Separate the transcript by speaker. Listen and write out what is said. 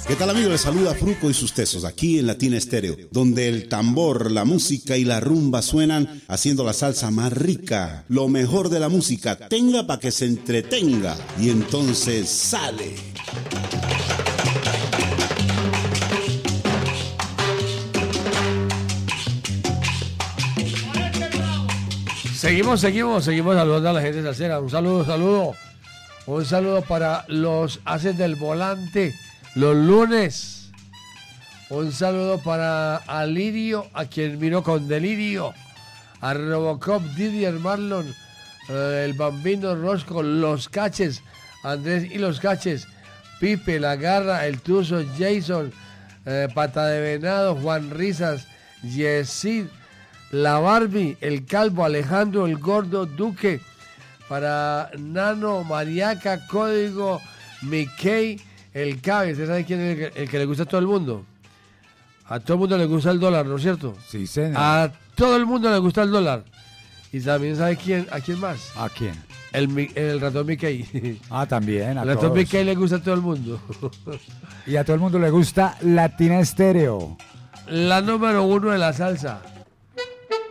Speaker 1: ¿Qué tal, amigos? Les saluda Fruco y sus tesos aquí en Latina Estéreo, donde el tambor, la música y la rumba suenan haciendo la salsa más rica. Lo mejor de la música, tenga para que se entretenga. Y entonces sale.
Speaker 2: Seguimos saludando a la gente salsera. Un saludo para los haces del volante los lunes. Un saludo para Alirio, a quien miró con delirio. A Robocop, Didier Marlon, el Bambino Rosco, los Caches, Andrés y los Caches, Pipe, La Garra, el Tuzo, Jason, Pata de Venado, Juan Risas, Yesid, La Barbie, el Calvo, Alejandro, el Gordo, Duque, para Nano, Mariaca, Código, Mickey, el Cabe. ¿Usted sabe quién es el que le gusta a todo el mundo? A todo el mundo le gusta el dólar, ¿no es cierto?
Speaker 3: Sí, señor.
Speaker 2: A todo el mundo le gusta el dólar. Y también sabe a quién más.
Speaker 3: ¿A quién?
Speaker 2: El ratón Mickey.
Speaker 3: Ah, también.
Speaker 2: El ratón Mickey le gusta a todo el mundo.
Speaker 3: Y a todo el mundo le gusta Latina Estéreo.
Speaker 2: La número 1 de la salsa.